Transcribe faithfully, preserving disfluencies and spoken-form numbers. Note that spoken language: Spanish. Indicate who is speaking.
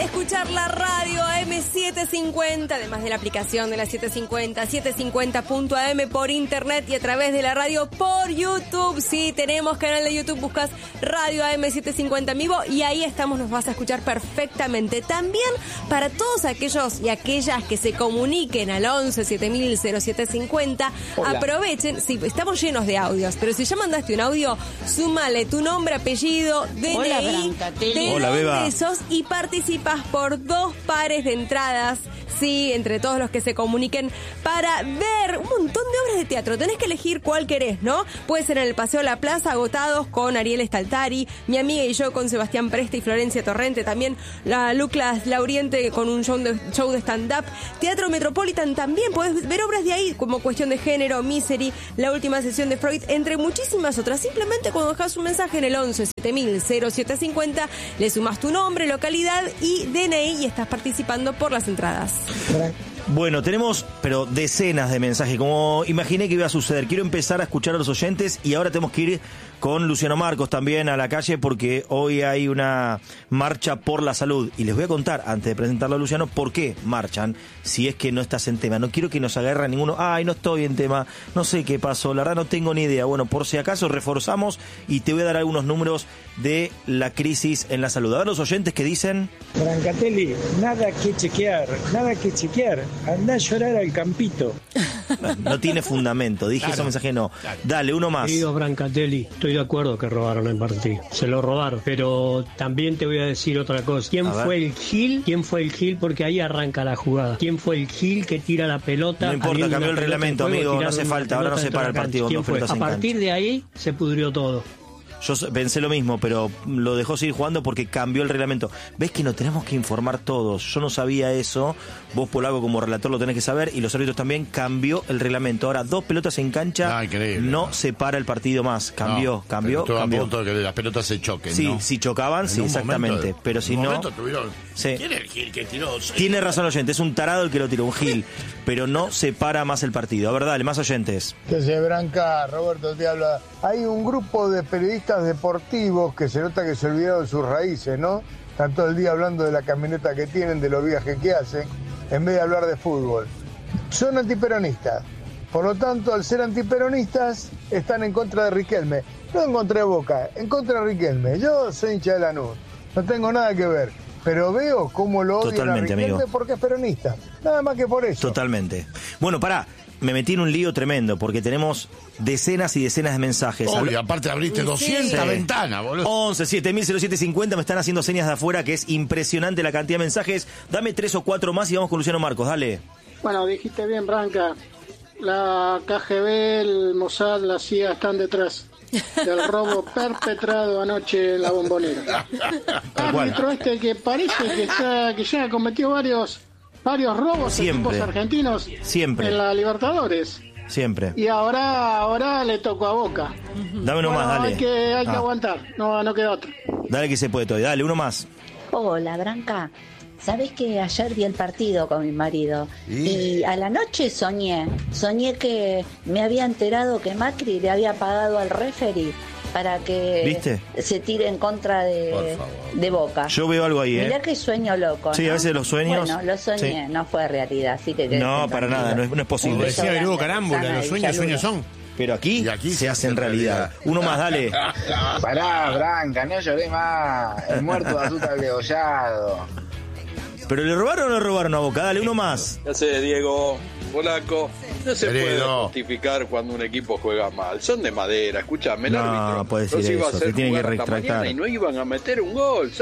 Speaker 1: escuchar la radio A M setecientos cincuenta, además de la aplicación de la setecientos cincuenta, setecientos cincuenta punto a eme por internet y a través de la radio por YouTube. Sí, tenemos canal de YouTube, buscas Radio A M setecientos cincuenta en vivo y ahí estamos, nos vas a escuchar perfectamente. También para todos aquellos y aquellas que se comuniquen al once siete mil cero siete cincuenta, hola, aprovechen, sí, estamos llenos de audios, pero si ya mandaste un audio, súmale tu nombre, apellido, D N I, de
Speaker 2: hola,
Speaker 1: dónde
Speaker 2: Beba.
Speaker 1: sos y participas por dos pares de entradas, sí, entre todos los que se comuniquen, para ver un montón de obras de teatro. Tenés que elegir cuál querés, ¿no? Puede ser en el Paseo La Plaza, Agotados, con Ariel Staltari, Mi amiga y yo con Sebastián Preste y Florencia Torrente, también la Lucas Lauriente con un show de, show de stand-up, Teatro Metropolitan también, podés ver obras de ahí como Cuestión de Género, Misery, La última sesión de Freud, entre muchísimas otras. Simplemente cuando dejas un mensaje en el once siete mil cero siete cincuenta, le sumas tu nombre, localidad y D N I y estás participando por las entradas.
Speaker 2: Bueno, tenemos, pero decenas de mensajes, como imaginé que iba a suceder. Quiero empezar a escuchar a los oyentes y ahora tenemos que ir con Luciano Marcos también a la calle porque hoy hay una marcha por la salud. Y les voy a contar, antes de presentarlo a Luciano, por qué marchan si es que no estás en tema. No quiero que nos agarre ninguno, ay, no estoy en tema, no sé qué pasó, la verdad no tengo ni idea. Bueno, por si acaso reforzamos y te voy a dar algunos números de la crisis en la salud. A ver los oyentes que dicen...
Speaker 3: Brancatelli, nada que chequear, nada que chequear. Andá a llorar al campito.
Speaker 2: No, no tiene fundamento, dije claro, ese mensaje no. Claro. Dale, uno más.
Speaker 4: Querido Brancatelli, estoy de acuerdo que robaron el partido. Se lo robaron, pero también te voy a decir otra cosa. ¿Quién fue el Gil? ¿Quién fue el Gil? Porque ahí arranca la jugada. ¿Quién fue el Gil que tira la pelota?
Speaker 2: No importa, cambió el reglamento, amigo, no hace falta, ahora no se para el partido.
Speaker 4: ¿Quién fue? A partir de ahí se pudrió todo.
Speaker 2: Yo pensé lo mismo, pero lo dejó seguir jugando porque cambió el reglamento. ¿Ves que nos tenemos que informar todos? Yo no sabía eso. Vos, Polaco, como relator lo tenés que saber. Y los árbitros también. Cambió el reglamento. Ahora, dos pelotas en cancha. Ah, no se para el partido más. Cambió, no, cambió,
Speaker 5: estuvo
Speaker 2: cambió.
Speaker 5: a punto de que las pelotas se choquen,
Speaker 2: Sí,
Speaker 5: ¿no?
Speaker 2: si chocaban, en sí, exactamente.
Speaker 5: Momento,
Speaker 2: pero si no...
Speaker 5: Tuvieron...
Speaker 2: Sí.
Speaker 5: ¿Quién es el Gil que tiró?
Speaker 2: Tiene razón el oyente. Es un tarado el que lo tiró, un Gil. Pero no se para más el partido. A ver, dale, más oyentes.
Speaker 6: Que se Branca, Roberto te habla. Hay un grupo de periodistas deportivos que se nota que se olvidaron de sus raíces, ¿no? Están todo el día hablando de la camioneta que tienen, de los viajes que hacen, en vez de hablar de fútbol. Son antiperonistas. Por lo tanto, al ser antiperonistas, están en contra de Riquelme. No en contra de Boca, en contra de Riquelme. Yo soy hincha de Lanús, no tengo nada que ver. Pero veo cómo lo odian
Speaker 2: Totalmente,
Speaker 6: a Riquelme,
Speaker 2: amigo,
Speaker 6: porque es peronista. Nada más que por eso.
Speaker 2: Totalmente. Bueno, pará. Me metí en un lío tremendo porque tenemos decenas y decenas de mensajes.
Speaker 5: Uy, aparte abriste doscientas sí. ventanas, boludo.
Speaker 2: once siete mil cero siete cincuenta, me están haciendo señas de afuera que es impresionante la cantidad de mensajes. Dame tres o cuatro más y vamos con Luciano Marcos, dale.
Speaker 7: Bueno, dijiste bien, Branca. La K G B, el Mossad, la C I A están detrás del robo perpetrado anoche en la Bombonera. Árbitro este que parece que, está, que ya cometió varios... varios robos
Speaker 2: siempre,
Speaker 7: equipos argentinos
Speaker 2: siempre.
Speaker 7: En la Libertadores.
Speaker 2: Siempre.
Speaker 7: Y ahora ahora le tocó a Boca.
Speaker 2: Dame uno
Speaker 7: bueno,
Speaker 2: más, dale.
Speaker 7: Hay que, hay
Speaker 2: ah.
Speaker 7: que aguantar, no, no queda otro.
Speaker 2: Dale que se puede todo, dale, uno más.
Speaker 8: Hola, Branca. ¿Sabés que ayer vi el partido con mi marido? ¿Y? y a la noche soñé. Soñé que me había enterado que Macri le había pagado al referee para que
Speaker 2: ¿Viste?
Speaker 8: se tire en contra de, de Boca.
Speaker 2: Yo veo algo ahí, ¿eh?
Speaker 8: Mirá qué sueño loco,
Speaker 2: Sí,
Speaker 8: ¿no?
Speaker 2: a veces los sueños...
Speaker 8: Bueno, lo soñé, sí. No fue realidad, así que...
Speaker 2: No, para nada, no es, no es posible.
Speaker 5: Como decía Berugo Carámbula, los sueños, sueños son.
Speaker 2: Pero aquí,
Speaker 5: y aquí
Speaker 2: se,
Speaker 5: se
Speaker 2: hace en realidad. realidad. Uno más, dale.
Speaker 9: Pará, Branca, no lloré más. El muerto de azúcar degollado.
Speaker 2: ¿Pero le robaron o no le robaron a Boca? Dale, uno más.
Speaker 10: Ya sé, Diego, Polaco. No se
Speaker 5: Querido.
Speaker 10: puede justificar cuando un equipo juega mal. Son de madera, escúchame, el
Speaker 2: no,
Speaker 10: árbitro.
Speaker 2: No, puede decir eso, se tiene que retractar.
Speaker 10: Y no iban a meter un gol.